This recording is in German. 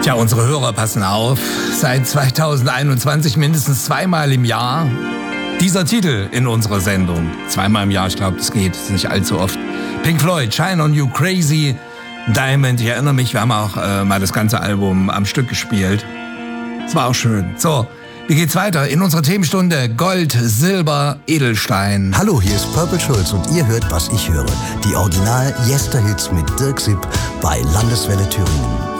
Tja, unsere Hörer passen auf. Seit 2021 mindestens zweimal im Jahr. Dieser Titel in unserer Sendung. Zweimal im Jahr, ich glaube, das geht. Das ist nicht allzu oft. Pink Floyd, Shine on You Crazy. Diamond, ich erinnere mich, wir haben auch mal das ganze Album am Stück gespielt. Es war auch schön. So, wie geht's weiter? In unserer Themenstunde Gold, Silber, Edelstein. Hallo, hier ist Purple Schulz und ihr hört, was ich höre. Die Original-Yester-Hits mit Dirk Sipp bei Landeswelle Thüringen.